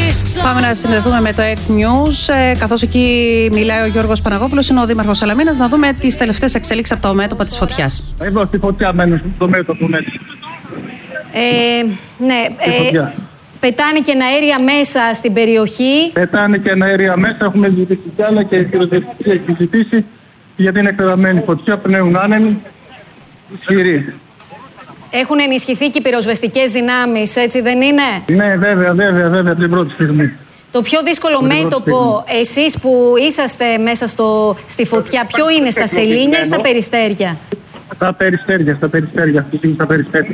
Πάμε να συνδεθούμε με το Earth News, καθώς εκεί μιλάει ο Γιώργος Παναγόπουλος, είναι ο Δήμαρχος Σαλαμίνας, να δούμε τις τελευταίες εξελίξεις από το μέτωπο της φωτιάς. Εδώ στη φωτιά μένω, στο μέτωπο μέσα. Πετάνε και αέρια μέσα στην περιοχή. Πετάνε και αέρια μέσα, έχουμε ζητήσει κι άλλα και η πυροσβεστική έχει ζητήσει, γιατί είναι εκτεταμένη φωτιά, πνέουν άνεμοι, ισχυροί. Έχουν ενισχυθεί και οι πυροσβεστικές δυνάμεις, έτσι δεν είναι? Ναι, βέβαια, την πρώτη στιγμή. Το πιο δύσκολο μέτωπο, εσείς που είσαστε μέσα στη φωτιά, ποιο είναι, στα Σελήνια ή στα Περιστέρια? Στα Περιστέρια, στα Περιστέρια.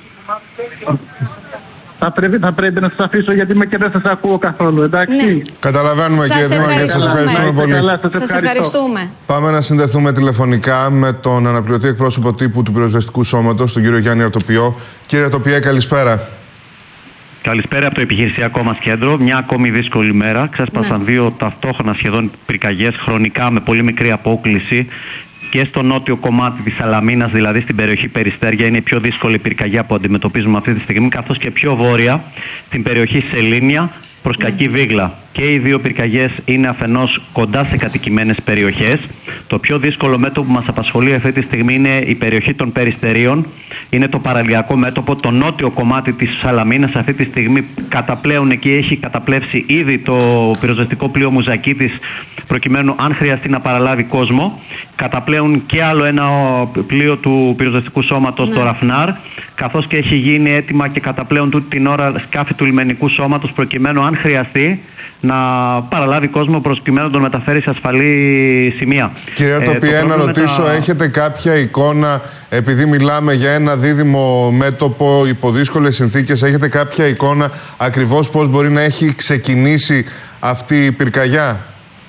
Θα πρέπει να σας αφήσω γιατί και δεν σας ακούω καθόλου, εντάξει. Ναι. Καταλαβαίνουμε κύριε Δήμαρχε, σας ευχαριστούμε πολύ. Σας ευχαριστούμε. Πάμε να συνδεθούμε τηλεφωνικά με τον αναπληρωτή εκπρόσωπο τύπου του Πυροσβεστικού Σώματος, τον κύριο Γιάννη Αρτοπιό. Κύριε Αρτοπιέ, καλησπέρα. Καλησπέρα από το επιχειρησιακό μας κέντρο. Μια ακόμη δύσκολη μέρα. Ξέσπασαν δύο ταυτόχρονα σχεδόν πυρκαγιές, χρονικά με πολύ μικρή απόκληση. Και στο νότιο κομμάτι της Σαλαμίνας, δηλαδή στην περιοχή Περιστέρια, είναι η πιο δύσκολη πυρκαγιά που αντιμετωπίζουμε αυτή τη στιγμή, καθώς και πιο βόρεια, στην περιοχή Σελήνια προς Κακή Βίγλα. Και οι δύο πυρκαγιές είναι αφενός κοντά σε κατοικημένες περιοχές. Το πιο δύσκολο μέτωπο που μας απασχολεί αυτή τη στιγμή είναι η περιοχή των Περιστερίων. Είναι το παραλιακό μέτωπο, το νότιο κομμάτι της Σαλαμίνας. Αυτή τη στιγμή καταπλέουν εκεί, έχει καταπλέψει ήδη το πυροσβεστικό πλοίο Μουζακίτης, προκειμένου αν χρειαστεί να παραλάβει κόσμο. Καταπλέουν και άλλο ένα πλοίο του πυροσβεστικού σώματος, το Ραφνάρ, καθώς και έχει γίνει έτοιμα και καταπλέουν τούτη την ώρα σκάφη του λιμενικού σώματος, προκειμένου αν χρειαστεί να παραλάβει κόσμο, προκειμένου να τον μεταφέρει σε ασφαλή σημεία. Κύριε Αρτοπιέ, να ρωτήσω, έχετε κάποια εικόνα, επειδή μιλάμε για ένα δίδυμο μέτωπο υπό δύσκολες συνθήκες, έχετε κάποια εικόνα ακριβώς πώς μπορεί να έχει ξεκινήσει αυτή η πυρκαγιά?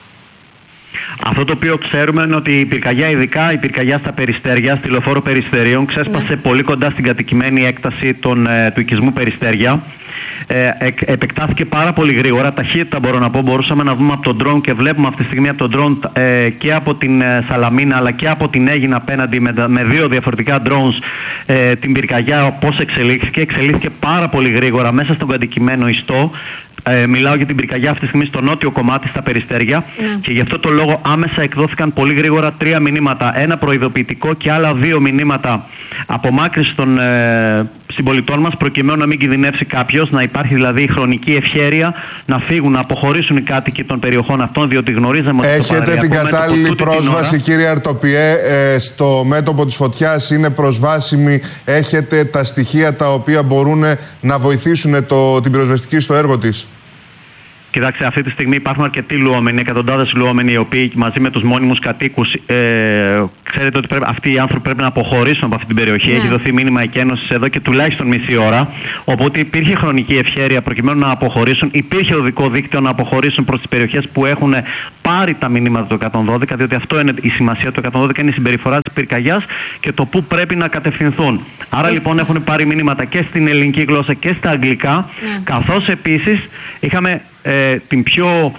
Αυτό το οποίο ξέρουμε είναι ότι η πυρκαγιά, ειδικά η πυρκαγιά στα Περιστέρια, στη λεωφόρο Περιστερίων, ξέσπασε πολύ κοντά στην κατοικημένη έκταση του οικισμού Περιστέρια. Επεκτάθηκε πάρα πολύ γρήγορα, ταχύτητα μπορώ να πω. Μπορούσαμε να δούμε από τον ντρόν και βλέπουμε αυτή τη στιγμή από τον ντρόν και από την Σαλαμίνα αλλά και από την Αίγινα απέναντι με δύο διαφορετικά drones την πυρκαγιά πώς εξελίχθηκε. Εξελίχθηκε πάρα πολύ γρήγορα μέσα στον κατοικημένο ιστό. Μιλάω για την πυρκαγιά αυτή τη στιγμή στο νότιο κομμάτι, στα Περιστέρια. Και γι' αυτό το λόγο άμεσα εκδόθηκαν πολύ γρήγορα 3 μηνύματα. Ένα προειδοποιητικό και άλλα 2 μηνύματα απομάκρυνση των συμπολιτών μας, προκειμένου να μην κινδυνεύσει κάποιος, να υπάρχει δηλαδή η χρονική ευχέρεια να φύγουν, να αποχωρήσουν οι κάτοικοι των περιοχών αυτών, διότι γνωρίζαμε ότι έχετε την κατάλληλη πρόσβαση, κύριε Αρτοπιέ, στο μέτωπο της φωτιάς, είναι προσβάσιμη, έχετε τα στοιχεία τα οποία μπορούν να βοηθήσουν την πυροσβεστική στο έργο της? Κοιτάξτε, αυτή τη στιγμή υπάρχουν αρκετοί λουόμενοι, εκατοντάδες λουόμενοι, οι οποίοι μαζί με τους μόνιμους κατοίκους, ξέρετε ότι αυτοί οι άνθρωποι πρέπει να αποχωρήσουν από αυτή την περιοχή. Έχει δοθεί μήνυμα εκένωσης εδώ και τουλάχιστον μισή ώρα. Οπότε υπήρχε χρονική ευχέρεια προκειμένου να αποχωρήσουν. Υπήρχε οδικό δίκτυο να αποχωρήσουν προς τις περιοχές που έχουν πάρει τα μηνύματα του 112, διότι αυτό είναι η σημασία του 112, είναι η συμπεριφορά της πυρκαγιάς και το πού πρέπει να κατευθυνθούν. Άρα λοιπόν έχουν πάρει μηνύματα και στην ελληνική γλώσσα και στα αγγλικά, καθώς επίσης είχαμε την πιο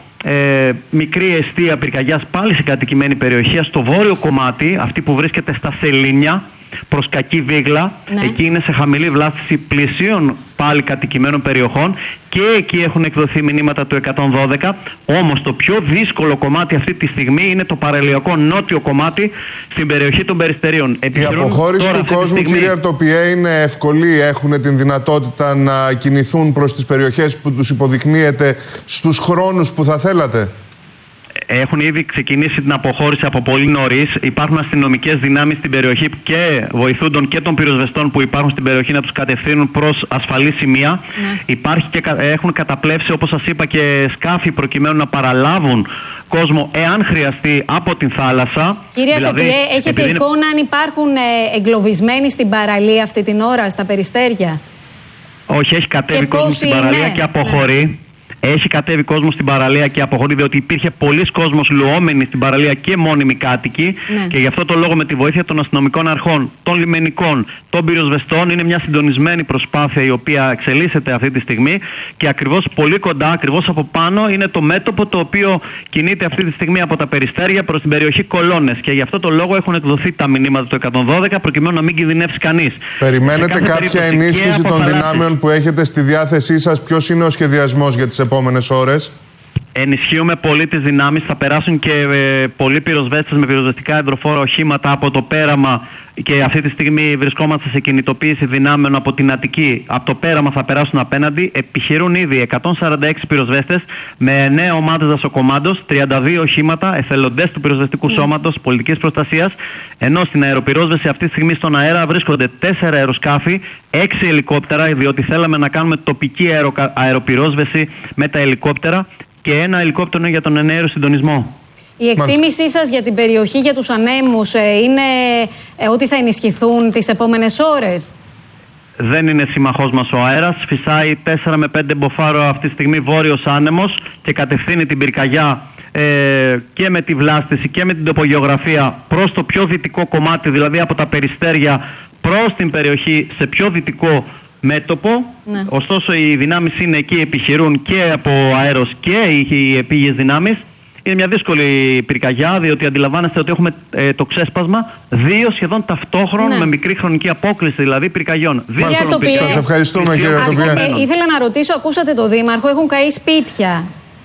μικρή εστία πυρκαγιάς πάλι σε κατοικημένη περιοχή, στο βόρειο κομμάτι, αυτή που βρίσκεται στα Σελήνια προς Κακή Βίγλα. Εκεί είναι σε χαμηλή βλάστηση πλησίων πάλι κατοικημένων περιοχών και εκεί έχουν εκδοθεί μηνύματα του 112. Όμως το πιο δύσκολο κομμάτι αυτή τη στιγμή είναι το παραλιακό νότιο κομμάτι στην περιοχή των Περιστερίων. Η αποχώρηση του κόσμου, κύριε Αρτοπιέ, είναι εύκολη? Έχουν την δυνατότητα να κινηθούν προς τις περιοχές που τους υποδεικνύεται στους χρόνους που θα θέλατε? Έχουν ήδη ξεκινήσει την αποχώρηση από πολύ νωρίς. Υπάρχουν αστυνομικές δυνάμεις στην περιοχή και βοηθούντων και των πυροσβεστών που υπάρχουν στην περιοχή να τους κατευθύνουν προς ασφαλή σημεία. Υπάρχει και έχουν καταπλέψει, όπως σας είπα, και σκάφη προκειμένου να παραλάβουν κόσμο εάν χρειαστεί από την θάλασσα. Κύριε Αρτοπιέ, έχετε εικόνα αν υπάρχουν εγκλωβισμένοι στην παραλία αυτή την ώρα, στα Περιστέρια? Όχι, έχει κατέβει κόσμο στην παραλία και αποχωρεί. Έχει κατέβει κόσμο στην παραλία και αποχωρεί, διότι υπήρχε πολλοί κόσμος λουόμενοι στην παραλία και μόνιμοι κάτοικοι. Και γι' αυτό το λόγο, με τη βοήθεια των αστυνομικών αρχών, των λιμενικών, των πυροσβεστών, είναι μια συντονισμένη προσπάθεια η οποία εξελίσσεται αυτή τη στιγμή. Και ακριβώς πολύ κοντά, ακριβώς από πάνω, είναι το μέτωπο το οποίο κινείται αυτή τη στιγμή από τα Περιστέρια προς την περιοχή Κολώνες. Και γι' αυτό το λόγο έχουν εκδοθεί τα μηνύματα του 112, προκειμένου να μην κινδυνεύσει κανείς. Περιμένετε κάποια ενίσχυση των δυνάμεων που έχετε στη διάθεσή σας? Ποιος είναι ο σχεδιασμός για τις επόμενες ώρες? Ενισχύουμε πολύ τις δυνάμεις. Θα περάσουν και πολλοί πυροσβέστες με πυροσβεστικά υδροφόρα οχήματα από το πέραμα και αυτή τη στιγμή βρισκόμαστε σε κινητοποίηση δυνάμεων από την Αττική. Από το πέραμα θα περάσουν απέναντι. Επιχειρούν ήδη 146 πυροσβέστες με 9 ομάδες δασοκομάντος, 32 οχήματα, εθελοντές του πυροσβεστικού σώματος, πολιτικής προστασίας. Ενώ στην αεροπυρόσβεση αυτή τη στιγμή στον αέρα βρίσκονται 4 αεροσκάφη, 6 ελικόπτερα, διότι θέλαμε να κάνουμε τοπική αεροπυρόσβεση με τα ελικόπτερα και ένα ελικόπτερο για τον εναέριο συντονισμό. Η εκτίμησή σας για την περιοχή, για τους ανέμους, είναι ότι θα ενισχυθούν τις επόμενες ώρες? Δεν είναι σύμμαχός μας ο αέρας. Φυσάει 4 με 5 μποφάρο αυτή τη στιγμή βόρειος άνεμος και κατευθύνει την πυρκαγιά και με τη βλάστηση και με την τοπογεωγραφία προς το πιο δυτικό κομμάτι, δηλαδή από τα Περιστέρια προς την περιοχή σε πιο δυτικό μέτωπο. Ναι. Ωστόσο οι δυνάμεις είναι εκεί, επιχειρούν και από αέρος και οι επίγειες δυνάμεις. Είναι μια δύσκολη πυρκαγιά, διότι αντιλαμβάνεστε ότι έχουμε το ξέσπασμα 2 σχεδόν ταυτόχρονα, με μικρή χρονική απόκληση δηλαδή πυρκαγιών. Σας ευχαριστούμε, κύριε Αρτοπιέ. Ήθελα να ρωτήσω, ακούσατε το Δήμαρχο, έχουν καεί σπίτια.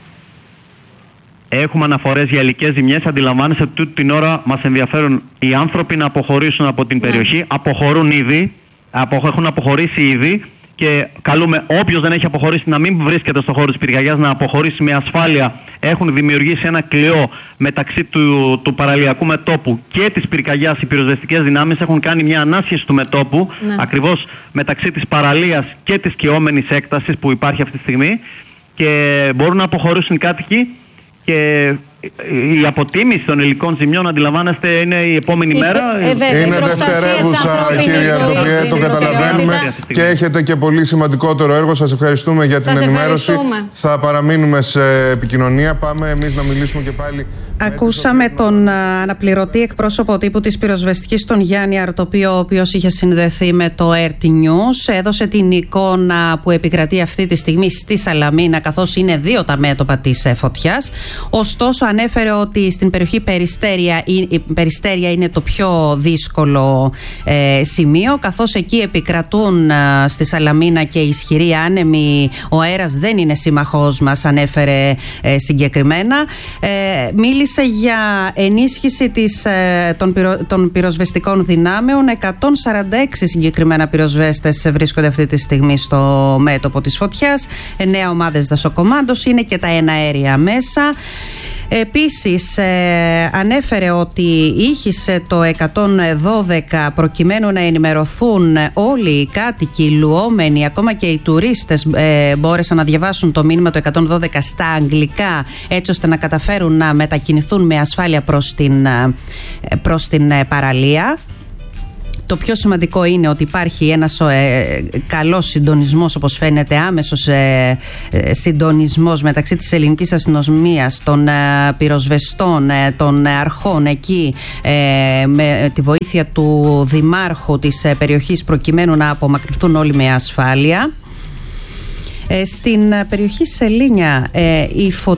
Έχουμε αναφορές για υλικές ζημιές. Αντιλαμβάνεστε ότι τούτη την ώρα μας ενδιαφέρουν οι άνθρωποι να αποχωρήσουν από την περιοχή. Αποχωρούν ήδη, έχουν αποχωρήσει ήδη. Και καλούμε όποιος δεν έχει αποχωρήσει να μην βρίσκεται στο χώρο της πυρκαγιάς, να αποχωρήσει με ασφάλεια. Έχουν δημιουργήσει ένα κλειό μεταξύ του παραλιακού μετώπου και της πυρκαγιάς. Οι πυροσβεστικές δυνάμεις έχουν κάνει μια ανάσχεση του μετώπου, ακριβώς μεταξύ της παραλίας και της καιόμενης έκτασης που υπάρχει αυτή τη στιγμή, και μπορούν να αποχωρήσουν οι κάτοικοι. Και η αποτίμηση των υλικών ζημιών, αντιλαμβάνεστε, είναι η επόμενη μέρα. Είναι δευτερεύουσα, κύριε Αρτοπιέ, το καταλαβαίνουμε. Και έχετε και πολύ σημαντικότερο έργο. Σας ευχαριστούμε για την ενημέρωση. Θα παραμείνουμε σε επικοινωνία. Πάμε εμείς να μιλήσουμε και πάλι. Ακούσαμε τον αναπληρωτή εκπρόσωπο τύπου της πυροσβεστικής, τον Γιάννη Αρτοπιό, ο οποίος είχε συνδεθεί με το RT News. Έδωσε την εικόνα που επικρατεί αυτή τη στιγμή στη Σαλαμίνα, καθώς είναι 2 τα μέτωπα της φωτιάς. Ωστόσο, ανέφερε ότι στην περιοχή Περιστέρια είναι το πιο δύσκολο σημείο, καθώς εκεί επικρατούν στη Σαλαμίνα και ισχυροί άνεμοι. Ο αέρας δεν είναι σύμμαχός μας, ανέφερε συγκεκριμένα. Μίλησε για ενίσχυση των πυροσβεστικών δυνάμεων. 146 συγκεκριμένα πυροσβέστες βρίσκονται αυτή τη στιγμή στο μέτωπο της φωτιάς. 9 ομάδες δασοκομάντος είναι και τα εναέρια μέσα. Επίσης ανέφερε ότι ήχησε το 112 προκειμένου να ενημερωθούν όλοι οι κάτοικοι, οι λουόμενοι, ακόμα και οι τουρίστες μπόρεσαν να διαβάσουν το μήνυμα του 112 στα αγγλικά, έτσι ώστε να καταφέρουν να μετακινηθούν με ασφάλεια προς την παραλία. Το πιο σημαντικό είναι ότι υπάρχει ένας καλός συντονισμός, όπως φαίνεται, άμεσος συντονισμός μεταξύ της ελληνικής αστυνομίας, των πυροσβεστών, των αρχών εκεί, με τη βοήθεια του δημάρχου της περιοχής, προκειμένου να απομακρυνθούν όλοι με ασφάλεια. Στην περιοχή Σελήνια η